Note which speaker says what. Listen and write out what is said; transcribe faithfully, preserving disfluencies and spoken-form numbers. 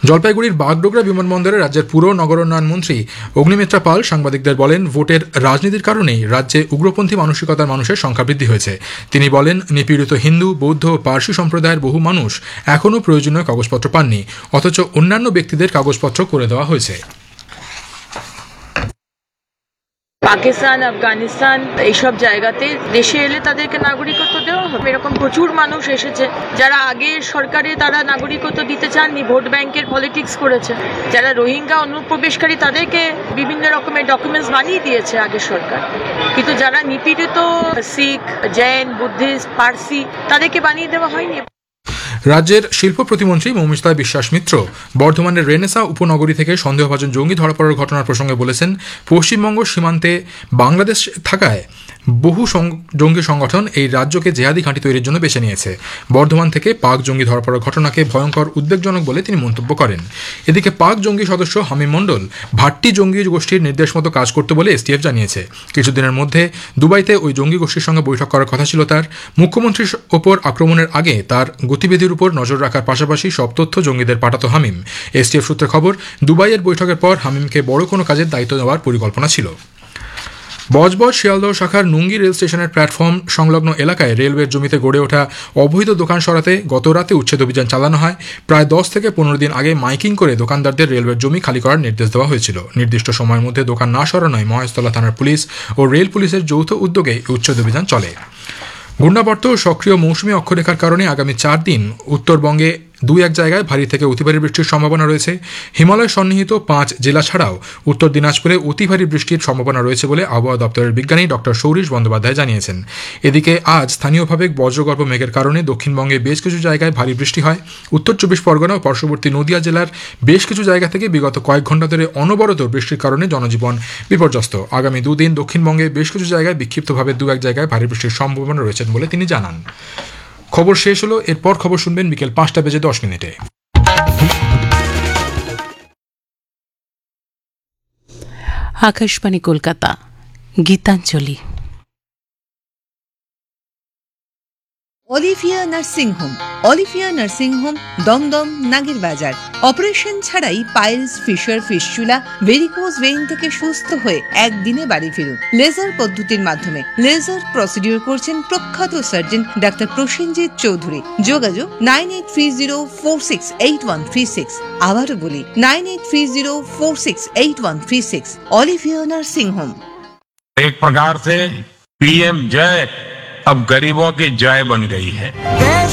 Speaker 1: জলপাইগুড়ির বাগডোগরা বিমানবন্দরে রাজ্যের পুর নগরোন্নয়ন মন্ত্রী অগ্নিমিত্রা পাল সাংবাদিকদের বলেন, ভোটের রাজনীতির কারণেই রাজ্যে উগ্রপন্থী মানসিকতার মানুষের সংখ্যা বৃদ্ধি হয়েছে। তিনি বলেন, নিপীড়িত হিন্দু, বৌদ্ধ, পার্সি সম্প্রদায়ের বহু মানুষ এখনও প্রয়োজনীয় কাগজপত্র পাননি, অথচ অন্যান্য ব্যক্তিদের কাগজপত্র করে দেওয়া হয়েছে।
Speaker 2: পাকিস্তান, আফগানিস্তান এইসব জায়গাতে দেশে এলে তাদেরকে নাগরিকত্ব দেওয়া হবে। এরকম প্রচুর মানুষ এসেছে যারা আগের সরকারে তারা নাগরিকত্ব দিতে চাননি, ভোট ব্যাংকের পলিটিক্স করেছে। যারা রোহিঙ্গা অনুপ্রবেশকারী তাদেরকে বিভিন্ন রকমের ডকুমেন্টস বানিয়ে দিয়েছে আগের সরকার, কিন্তু যারা নিপীড়িত শিখ, জৈন, বুদ্ধিস্ট, পার্সি তাদেরকে বানিয়ে দেওয়া হয়নি।
Speaker 1: রাজ্যের শিল্প প্রতিমন্ত্রী মৌমিতা বিশ্বাস মিত্র বর্ধমানের রেনেসা উপনগরী থেকে সন্দেহভাজন জঙ্গি ধরা পড়ার ঘটনার প্রসঙ্গে বলেছেন, পশ্চিমবঙ্গ সীমান্তে বাংলাদেশ থাকায় বহু জঙ্গি সংগঠন এই রাজ্যকে জেহাদি ঘাঁটি তৈরির জন্য বেছে নিয়েছে। বর্ধমান থেকে পাক জঙ্গি ধরা পড়ার ঘটনাকে ভয়ঙ্কর উদ্বেগজনক বলে তিনি মন্তব্য করেন। এদিকে পাক জঙ্গি সদস্য হামিম মণ্ডল ভাট্টি জঙ্গি গোষ্ঠীর নির্দেশ মতো কাজ করতে বলে এসটিএফ জানিয়েছে। কিছুদিনের মধ্যে দুবাইতে ওই জঙ্গি গোষ্ঠীর সঙ্গে বৈঠক করার কথা ছিল তার। মুখ্যমন্ত্রীর ওপর আক্রমণের আগে তার গতিবিধির উপর নজর রাখার পাশাপাশি সব তথ্য জঙ্গিদের পাঠাতো হামিম। এসটিএফ সূত্রে খবর, দুবাইয়ের বৈঠকের পর হামিমকে বড় কোনো কাজের দায়িত্ব দেওয়ার পরিকল্পনা ছিল। বজবজ শিয়ালদহ শাখার নুঙ্গি রেল স্টেশনের প্ল্যাটফর্ম সংলগ্ন এলাকায় রেলওয়ের জমিতে গড়ে ওঠা অবৈধ দোকান সরাতে গতরাতে উচ্ছেদ অভিযান চালানো হয়। প্রায় দশ থেকে পনেরো দিন আগে মাইকিং করে দোকানদারদের রেলওয়ের জমি খালি করার নির্দেশ দেওয়া হয়েছিল। নির্দিষ্ট সময়ের মধ্যে দোকান না সরানোয় মহেশতলা থানার পুলিশ ও রেল পুলিশের যৌথ উদ্যোগে উচ্ছেদ অভিযান চলে। ঘূর্ণাবর্ত সক্রিয় মৌসুমী অক্ষরেখার কারণে আগামী চার দিন উত্তরবঙ্গে দুই এক জায়গায় ভারী থেকে অতি ভারী বৃষ্টির সম্ভাবনা রয়েছে। হিমালয় সন্নিহিত পাঁচ জেলা ছাড়াও উত্তর দিনাজপুরে অতি ভারী বৃষ্টির সম্ভাবনা রয়েছে বলে আবহাওয়া দপ্তরের বিজ্ঞানী ডক্টর সৌরীশ বন্দ্যোপাধ্যায় জানিয়েছেন। এদিকে আজ স্থানীয়ভাবে বজ্রগর্ভ মেঘের কারণে দক্ষিণবঙ্গে বেশ কিছু জায়গায় ভারী বৃষ্টি হয়। উত্তর চব্বিশ পরগনা ও পার্শ্ববর্তী নদিয়া জেলার বেশ কিছু জায়গা থেকে বিগত কয়েক ঘন্টা ধরে অনবরত বৃষ্টির কারণে জনজীবন বিপর্যস্ত। আগামী দুদিন দক্ষিণবঙ্গে বেশ কিছু জায়গায় বিক্ষিপ্তভাবে দু এক জায়গায় ভারী বৃষ্টির সম্ভাবনা রয়েছে বলে তিনি জানান। খবর শেষ হলো, এরপর খবর শুনবেন বিকেল পাঁচটা বেজে দশ মিনিটে।
Speaker 3: Akashvani Kolkata, Gitanjali.
Speaker 4: Olivia nursing home. Olivia nursing home, Dumdum, নাগের বাজার। অপারেশন ছাড়াই piles, fisher, fistula, varicose vein থেকে সুস্থ হয়ে একদিনে বাড়ি ফিরুন লেজার পদ্ধতির মাধ্যমে। লেজার প্রসিডিউর করছেন প্রখ্যাত সার্জন ডাক্তার প্রসেনজিৎ চৌধুরী। যোগাযোগ nine eight three zero four six eight one three six. আবারও বলি nine eight three zero four six eight one three six. Olivia nursing home.
Speaker 5: एक प्रकार से पीएम जय अब गरीबों की जय बन गई है।